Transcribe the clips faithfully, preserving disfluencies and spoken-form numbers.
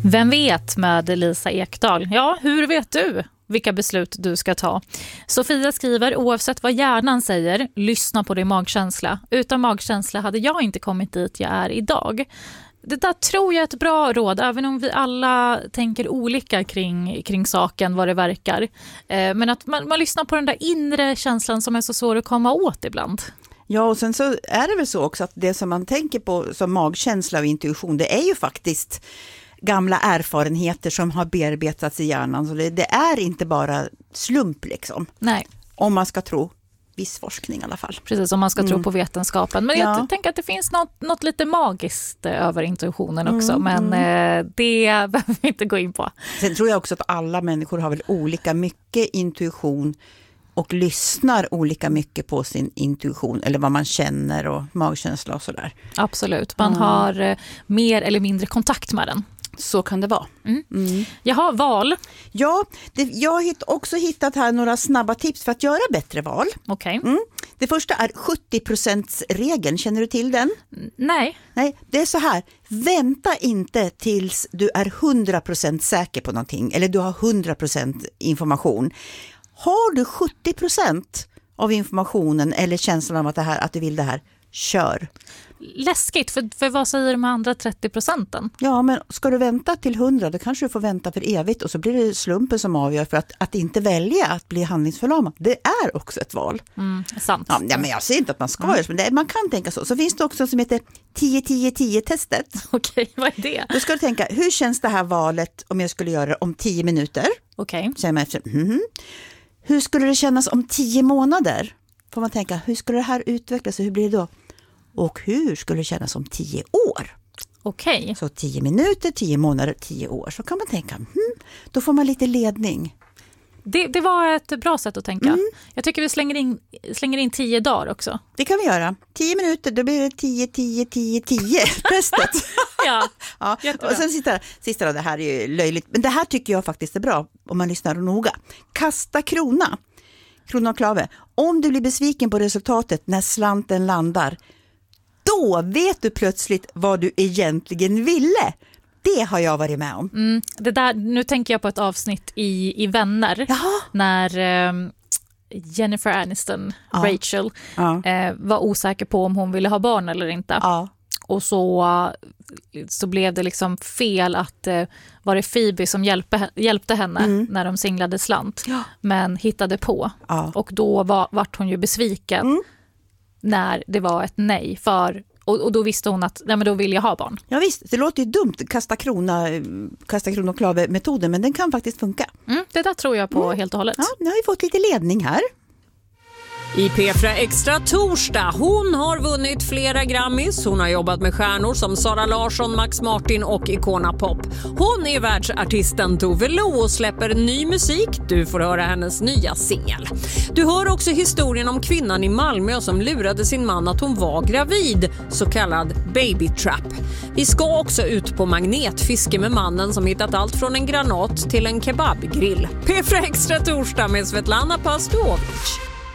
Vem vet med Lisa Ekdahl? Ja, hur vet du vilka beslut du ska ta? Sofia skriver, oavsett vad hjärnan säger, lyssna på din magkänsla. Utan magkänsla hade jag inte kommit dit jag är idag. Det där tror jag är ett bra råd, även om vi alla tänker olika kring, kring saken, vad det verkar. Eh, men att man, man lyssnar på den där inre känslan som är så svår att komma åt ibland. Ja, och sen så är det väl så också att det som man tänker på som magkänsla och intuition, det är ju faktiskt gamla erfarenheter som har bearbetats i hjärnan. Så det, det är inte bara slump liksom. Nej. Om man ska tro viss forskning i alla fall. Precis, om man ska mm. tro på vetenskapen. Men ja. jag tänker att det finns något, något lite magiskt över intuitionen också. Mm, men mm. Eh, det behöver vi inte gå in på. Sen tror jag också att alla människor har väl olika mycket intuition och lyssnar olika mycket på sin intuition eller vad man känner och magkänsla och sådär. Absolut, man mm. har eh, mer eller mindre kontakt med den. Så kan det vara. Mm. Mm. Jag har val. Ja, det, jag har hitt, också hittat här några snabba tips för att göra bättre val. Okej. Okay. Mm. Det första är sjuttio procent-regeln. Känner du till den? Nej. Nej, det är så här. Vänta inte tills du är hundra procent säker på någonting eller du har hundra procent information. Har du sjuttio procent av informationen eller känslan av att, det här, att du vill det här, kör. Läskigt, för, för vad säger de andra trettio procenten? Ja, men ska du vänta till hundra, då kanske du får vänta för evigt och så blir det slumpen som avgör. För att, att inte välja att bli handlingsförlamad, det är också ett val. Mm, sant. Ja, men jag säger inte att man ska mm. göra men det, man kan tänka så. Så finns det också som heter tio tio tio-testet. Okej, vad är det? Då ska du tänka, hur känns det här valet om jag skulle göra det om tio minuter? Okej. Säger man efter, mm-hmm. Hur skulle det kännas om tio månader? Får man tänka, hur skulle det här utvecklas och hur blir det då? Och hur skulle det kännas om tio år? Okej. Okay. Så tio minuter, tio månader, tio år. Så kan man tänka, hmm, då får man lite ledning. Det, det var ett bra sätt att tänka. Mm. Jag tycker vi slänger in, slänger in tio dagar också. Det kan vi göra. Tio minuter, då blir det tio, tio, tio, tio testet. Ja, ja. Och sen sista, sista då, det här är ju löjligt. Men det här tycker jag faktiskt är bra om man lyssnar noga. Kasta krona. Krona och klave. Om du blir besviken på resultatet när slanten landar, då vet du plötsligt vad du egentligen ville. Det har jag varit med om. Mm, det där, nu tänker jag på ett avsnitt i, i Vänner. Jaha. När eh, Jennifer Aniston, ja. Rachel, ja. Eh, var osäker på om hon ville ha barn eller inte. Ja. Och så, så blev det liksom fel att eh, var det Phoebe som hjälpte, hjälpte henne mm. när de singlade slant. Ja. Men hittade på. Ja. Och då var, vart hon ju besviken mm. när det var ett nej. För, och, och då visste hon att nej, men då vill jag ha barn. Ja visst, det låter ju dumt, kasta krona, kasta krona och klave metoden, men den kan faktiskt funka. Mm, det där tror jag på mm. helt och hållet. Ja, nu har vi fått lite ledning här. I P fyra Extra torsdag. Hon har vunnit flera Grammys. Hon har jobbat med stjärnor som Sara Larsson, Max Martin och Icona Pop. Hon är världsartisten Tove Lo och släpper ny musik. Du får höra hennes nya singel. Du hör också historien om kvinnan i Malmö som lurade sin man att hon var gravid. Så kallad baby trap. Vi ska också ut på magnetfiske med mannen som hittat allt från en granat till en kebabgrill. P fyra Extra torsdag med Svetlana Pastovic.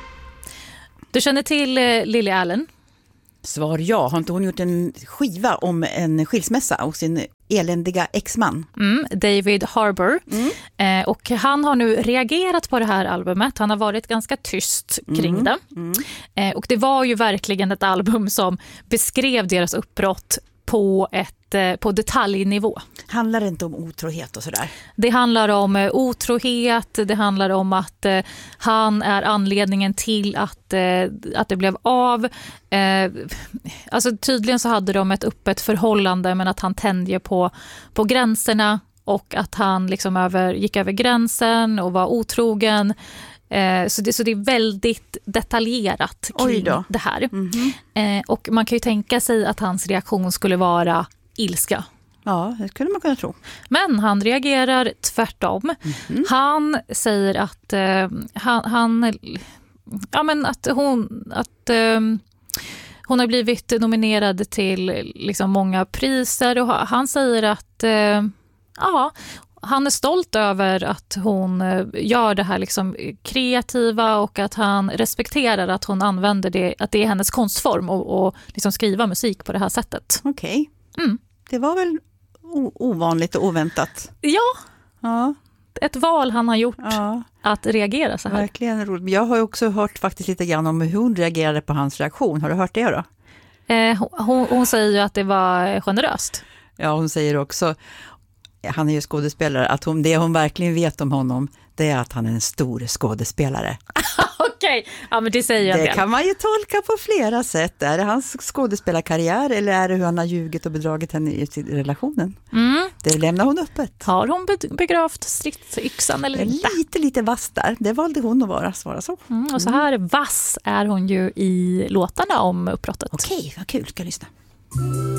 Du känner till eh, Lily Allen? Svar ja. Har inte hon gjort en skiva om en skilsmässa och sin eländiga exman? Mm, David Harbour. Mm. Eh, och han har nu reagerat på det här albumet. Han har varit ganska tyst kring mm. det. Mm. Eh, och det var ju verkligen ett album som beskrev deras uppbrott på ett eh, på detaljnivå. Handlar det inte om otrohet och sådär? Det handlar om eh, otrohet, det handlar om att eh, han är anledningen till att, eh, att det blev av. Eh, alltså tydligen så hade de ett öppet förhållande, men att han tände på, på gränserna och att han liksom över, gick över gränsen och var otrogen. Eh, så, det, så det är väldigt detaljerat kring det här. Mm-hmm. Eh, och man kan ju tänka sig att hans reaktion skulle vara ilska. Ja, det skulle man kunna tro. Men han reagerar tvärtom. Mm-hmm. Han säger att eh, han, han ja, men att hon att eh, hon har blivit nominerad till liksom många priser, och han säger att eh, ja, han är stolt över att hon gör det här liksom kreativa, och att han respekterar att hon använder det, att det är hennes konstform och, och liksom skriva musik på det här sättet. Okej. Okay. Mm. Det var väl o- ovanligt och oväntat. Ja, Ja, ett val han har gjort ja. att reagera så här. Verkligen roligt. Men jag har ju också hört faktiskt lite grann om hur hon reagerade på hans reaktion. Har du hört det då? Eh, hon, hon säger ju att det var generöst. Ja, hon säger också, han är ju skådespelare, att hon, det hon verkligen vet om honom, det är att han är en stor skådespelare. Okej, ja men det säger jag Det väl. kan man ju tolka på flera sätt. Är det hans skådespelarkarriär eller är det hur han har ljugit och bedragit henne i relationen? Mm. Det lämnar hon öppet. Har hon be- begravt stridsyxan eller inte? Lite, lite vass där. Det valde hon att vara, svara så. Mm, och så här vass är hon ju i låtarna om uppbrottet. Okej, vad kul, ska jag lyssna.